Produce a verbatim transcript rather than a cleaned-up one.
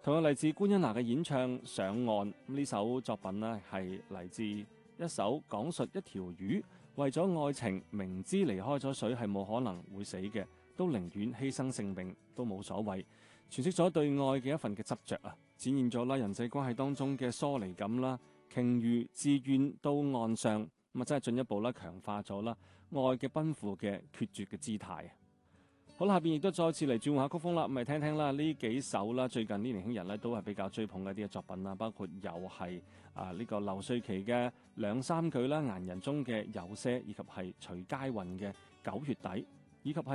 同樣嚟自官恩娜嘅演唱《上岸》，呢首作品呢係嚟自一首講述一條魚為咗愛情明知離開咗水係冇可能會死嘅，都寧願犧牲性命都冇所謂，詮釋咗對愛嘅一份嘅執着啊，展現咗啦人際關係當中嘅疏離感啦，鯨魚自願到岸上，咁啊真係進一步啦強化咗啦愛嘅奔赴嘅決絕嘅姿態。好啦，下邊亦都再次嚟轉換下曲風啦，咁嚟聽聽啦呢幾首啦，最近啲年輕人咧都係比較追捧嘅一啲嘅作品啦，包括又係啊呢個劉瑞琦嘅兩三句啦，顏人中嘅有些，以及係徐佳韻嘅九月底，以及係